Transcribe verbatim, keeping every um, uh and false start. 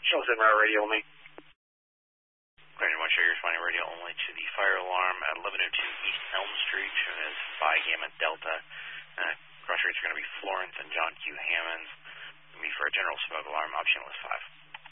Show seven hour radio only. Great, I want to show you responding radio only to the fire alarm at eleven oh two East Elm Street, shown as Phi Gamma Delta. Uh, cross rates are going to be Florence and John Q. Hammonds. Be for a general smoke alarm, option list five.